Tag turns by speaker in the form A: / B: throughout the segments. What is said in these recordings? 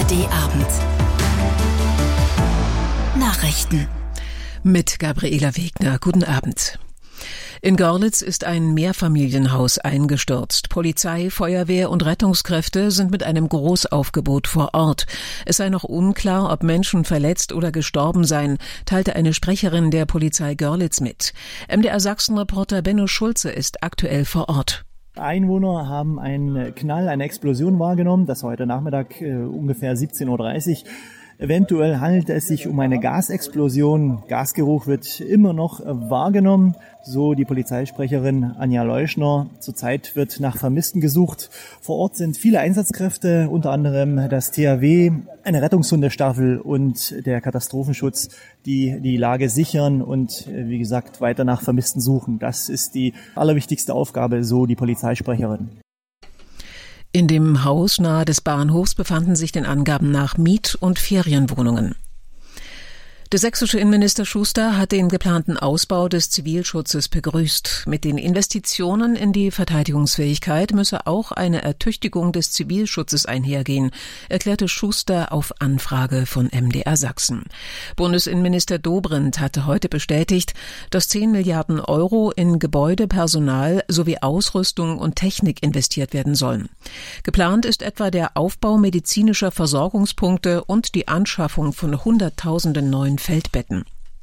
A: ARD-Abend. Nachrichten.
B: Mit Gabriela Wegner. Guten Abend. In Görlitz ist ein Mehrfamilienhaus eingestürzt. Polizei, Feuerwehr und Rettungskräfte sind mit einem Großaufgebot vor Ort. Es sei noch unklar, ob Menschen verletzt oder gestorben seien, teilte eine Sprecherin der Polizei Görlitz mit. MDR Sachsen-Reporter Benno Schulze ist aktuell vor Ort.
C: Einwohner haben einen Knall, eine Explosion wahrgenommen. Das war heute Nachmittag ungefähr 17:30 Uhr. Eventuell handelt es sich um eine Gasexplosion. Gasgeruch wird immer noch wahrgenommen, so die Polizeisprecherin Anja Leuschner. Zurzeit wird nach Vermissten gesucht. Vor Ort sind viele Einsatzkräfte, unter anderem das THW, eine Rettungshundestaffel und der Katastrophenschutz, die die Lage sichern und, wie gesagt, weiter nach Vermissten suchen. Das ist die allerwichtigste Aufgabe, so die Polizeisprecherin.
B: In dem Haus nahe des Bahnhofs befanden sich den Angaben nach Miet- und Ferienwohnungen. Der sächsische Innenminister Schuster hat den geplanten Ausbau des Zivilschutzes begrüßt. Mit den Investitionen in die Verteidigungsfähigkeit müsse auch eine Ertüchtigung des Zivilschutzes einhergehen, erklärte Schuster auf Anfrage von MDR Sachsen. Bundesinnenminister Dobrindt hatte heute bestätigt, dass 10 Milliarden Euro in Gebäude, Personal sowie Ausrüstung und Technik investiert werden sollen. Geplant ist etwa der Aufbau medizinischer Versorgungspunkte und die Anschaffung von Hunderttausenden neuen Feldbetten.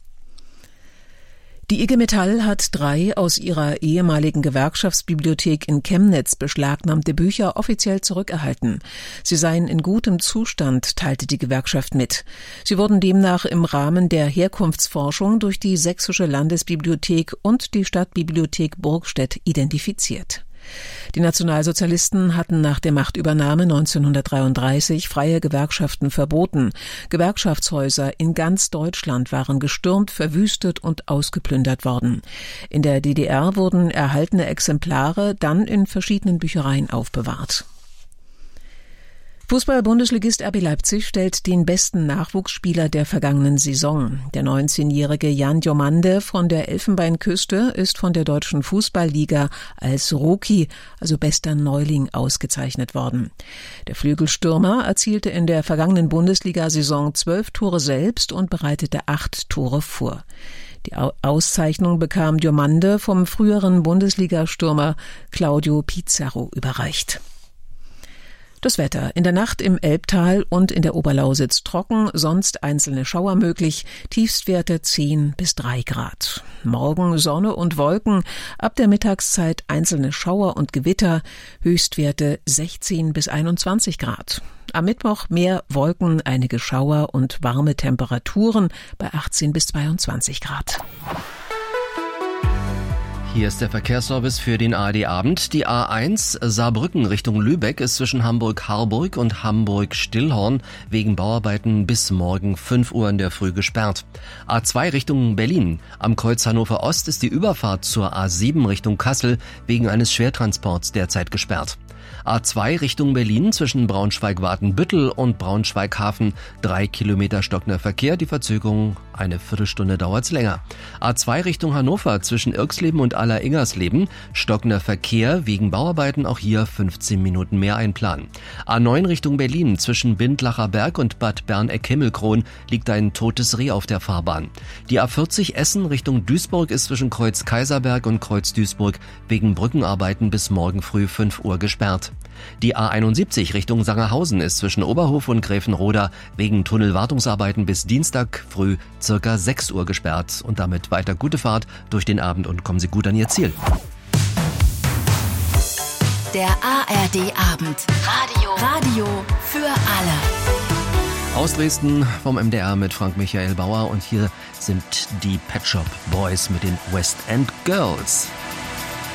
B: Die IG Metall hat 3 aus ihrer ehemaligen Gewerkschaftsbibliothek in Chemnitz beschlagnahmte Bücher offiziell zurückerhalten. Sie seien in gutem Zustand, teilte die Gewerkschaft mit. Sie wurden demnach im Rahmen der Herkunftsforschung durch die Sächsische Landesbibliothek und die Stadtbibliothek Burgstedt identifiziert. Die Nationalsozialisten hatten nach der Machtübernahme 1933 freie Gewerkschaften verboten. Gewerkschaftshäuser in ganz Deutschland waren gestürmt, verwüstet und ausgeplündert worden. In der DDR wurden erhaltene Exemplare dann in verschiedenen Büchereien aufbewahrt. Fußball-Bundesligist RB Leipzig stellt den besten Nachwuchsspieler der vergangenen Saison. Der 19-jährige Jan Diomande von der Elfenbeinküste ist von der Deutschen Fußballliga als Rookie, also bester Neuling, ausgezeichnet worden. Der Flügelstürmer erzielte in der vergangenen Bundesliga-Saison 12 Tore selbst und bereitete 8 Tore vor. Die Auszeichnung bekam Diomande vom früheren Bundesliga-Stürmer Claudio Pizarro überreicht. Das Wetter. In der Nacht im Elbtal und in der Oberlausitz trocken, sonst einzelne Schauer möglich, Tiefstwerte 10 bis 3 Grad. Morgen Sonne und Wolken, ab der Mittagszeit einzelne Schauer und Gewitter, Höchstwerte 16 bis 21 Grad. Am Mittwoch mehr Wolken, einige Schauer und warme Temperaturen bei 18 bis 22 Grad.
D: Hier ist der Verkehrsservice für den ARD-Abend. Die A1 Saarbrücken Richtung Lübeck ist zwischen Hamburg-Harburg und Hamburg-Stillhorn wegen Bauarbeiten bis morgen 5 Uhr in der Früh gesperrt. A2 Richtung Berlin. Am Kreuz Hannover Ost ist die Überfahrt zur A7 Richtung Kassel wegen eines Schwertransports derzeit gesperrt. A2 Richtung Berlin zwischen Braunschweig-Watenbüttel und Braunschweig-Hafen 3 Kilometer stockender Verkehr. Die Verzögerung eine Viertelstunde dauert's länger. A2 Richtung Hannover zwischen Irxleben und Aller-Ingersleben stockender Verkehr wegen Bauarbeiten, auch hier 15 Minuten mehr einplanen. A9 Richtung Berlin zwischen Bindlacher Berg und Bad Berneck-Himmelkron liegt ein totes Reh auf der Fahrbahn. Die A40 Essen Richtung Duisburg ist zwischen Kreuz Kaiserberg und Kreuz Duisburg wegen Brückenarbeiten bis morgen früh 5 Uhr gesperrt. Die A71 Richtung Sangerhausen ist zwischen Oberhof und Gräfenroda wegen Tunnelwartungsarbeiten bis Dienstag früh circa 6 Uhr gesperrt und damit weiter gute Fahrt durch den Abend und kommen Sie gut an Ihr Ziel.
A: Der ARD-Abend. Radio für alle.
D: Aus Dresden vom MDR mit Frank Michael Bauer und hier sind die Pet Shop Boys mit den West End Girls.